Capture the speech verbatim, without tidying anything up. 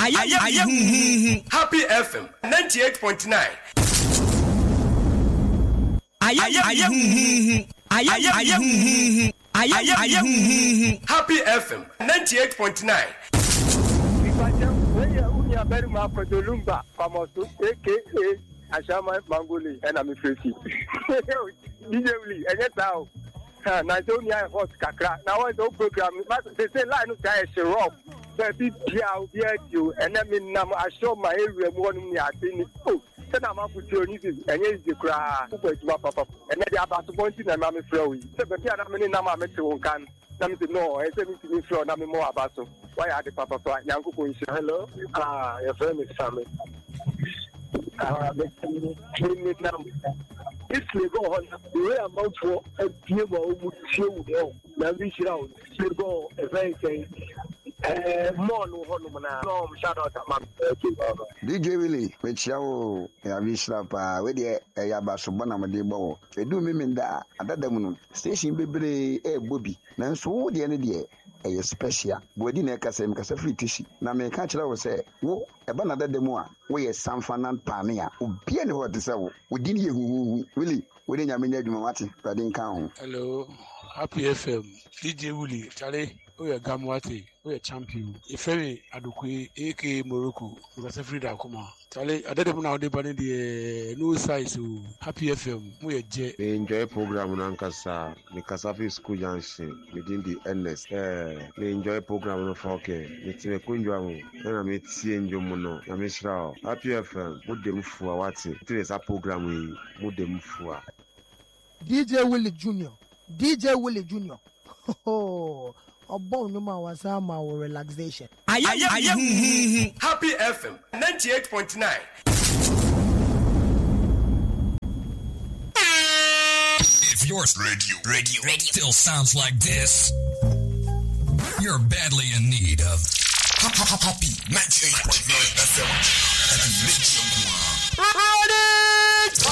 Happy F M ninety-eight point nine. Happy F M ninety-eight point nine. Very much for the Lumba, Famoso, A K A Ashama Mangoli, and I'm Tracy. Immediately, and yet now, Nazonia Hot Kakra. Now I don't program, they say line of Dias Rob, but be you, and I mean, I show my area one year. Oh, then I'm up with your nieces, and yes, the cry, Papa, and then they are about to point in and Mammy Flowy. So, but yeah, I'm in Nama Metro can. Nam to know, I said to me, Flo, Nami more about so. Why are the Papa for Yanko? Hello? Ah, your friend is family. Ah, if we go on, the way I'm out for a few more would chill, now we should out, still go a very thing. More no honor, no shout out at my D J Willie, which you have slap with the Ayabasubana Madebo. They do me in that at that station, baby, a booby. Now, so the end of the year, a special, Bodina Casem Casafri Tishi. Now, may catch I will say, whoa, a banana demo, we are San Fernand Pania, who be any what to say, we didn't you, Willie, within your minute, Mati, but didn't count. Hello, Happy F M, D J Willie, Charlie. We are Gamwati, we are champion. If any Adukwe, A K Morocco, because every day come on. Charlie, I don't know how they ban the new size to Happy F M. We are J. We enjoy program on Ankasa, the Kasafi School Junction within the N S. We enjoy program on four K. It's a Kunjamu, and I meet seeing Jomono, I miss Rao. Happy F M, put them for what's it. It is a program we put them for. D J Willie Junior D J Willie Junior Oh. About no more was our relaxation. Happy F M ninety-eight point nine. If your radio, radio, radio still sounds like this, you're badly in need of Happy ninety-eight point nine F M.